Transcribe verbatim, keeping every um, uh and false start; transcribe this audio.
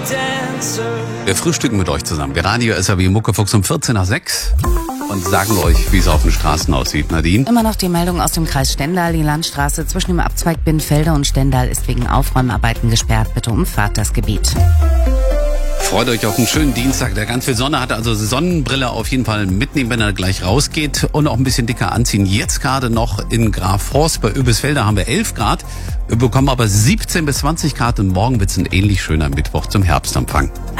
Wir frühstücken mit euch zusammen. Wir Radio S R W Muckefuchs um vierzehn nach sechs und sagen euch, wie es auf den Straßen aussieht. Nadine? Immer noch die Meldung aus dem Kreis Stendal. Die Landstraße zwischen dem Abzweig Binnenfelder und Stendal ist wegen Aufräumarbeiten gesperrt. Bitte umfahrt das Gebiet. Freut euch auf einen schönen Dienstag, der ganz viel Sonne hat. Also Sonnenbrille auf jeden Fall mitnehmen, wenn er gleich rausgeht. Und auch ein bisschen dicker anziehen. Jetzt gerade noch in Grafhorst bei Oebisfelder haben wir elf Grad. Wir bekommen aber siebzehn bis zwanzig Grad und morgen wird es ein ähnlich schöner Mittwoch zum Herbstanfang.